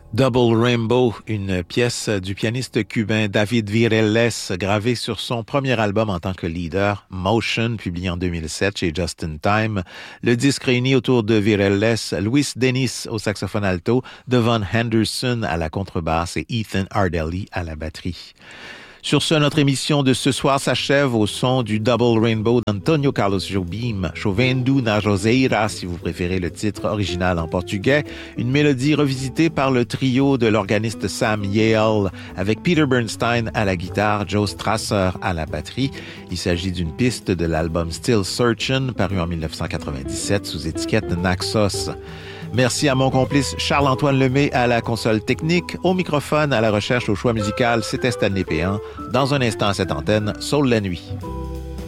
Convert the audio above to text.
Double Rainbow, une pièce du pianiste cubain David Virelles, gravée sur son premier album en tant que leader, Motion, publié en 2007 chez Just in Time. Le disque réunit autour de Virelles Luis Denis au saxophone alto, Devon Henderson à la contrebasse et Ethan Ardelli à la batterie. Sur ce, notre émission de ce soir s'achève au son du Double Rainbow d'Antonio Carlos Jobim, Chovendo na Roseira, si vous préférez le titre original en portugais, une mélodie revisitée par le trio de l'organiste Sam Yale, avec Peter Bernstein à la guitare, Joe Strasser à la batterie. Il s'agit d'une piste de l'album Still Searchin', paru en 1997 sous étiquette Naxos. Merci à mon complice Charles-Antoine Lemay à la console technique, au microphone, à la recherche, au choix musical, c'était Stanley Péan. Dans un instant à cette antenne, Soul la nuit.